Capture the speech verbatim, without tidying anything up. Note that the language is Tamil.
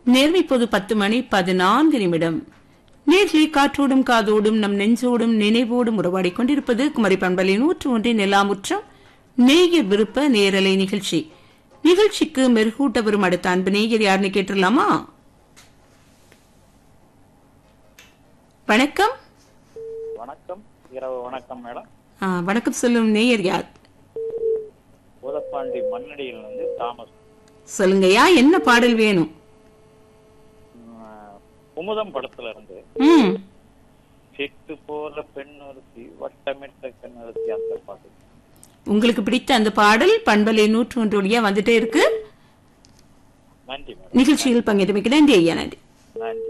நேர்மை பொது பத்து மணி பதினான்கு நிமிடம். நேற்றை காற்றோடும் காதோடும் நம் நெஞ்சோடும் நினைவோடும் உறவாடிக் கொண்டிருப்பது குமரி பண்பலை நூற்று ஒன்றின் நிலாமுற்றம் நேயர் விருப்ப நேரலை நிகழ்ச்சி. நிகழ்ச்சிக்கு மெருகூட்ட வரும் அடுத்த அன்பு நேயர் யாருன்னு கேட்டுடலாமா? வணக்கம். வணக்கம், இரவு வணக்கம் மேடம். வணக்கம் சொல்லும் நேயர் யார்? பூதப்பாண்டி மண்ணடியில் இருந்து தாமஸ். சொல்லுங்கய்யா, என்ன பாடல் வேணும்? குமுதம் படத்துல இருந்து ம் செட்டு போல பெண் ஒருத்தி வட்டமிட்ட பெண் ஒருத்தி அந்த பாட்டு. உங்களுக்கு பிடித்த அந்த பாடல் பண்பலை நூற்று ஒன்று வழியா வந்துட்டே இருக்கு. நன்றி மேடம். நிகழ்ச்சியில் பங்கேற்றமைக்கு நன்றி ஐயா. நன்றி. நன்றி.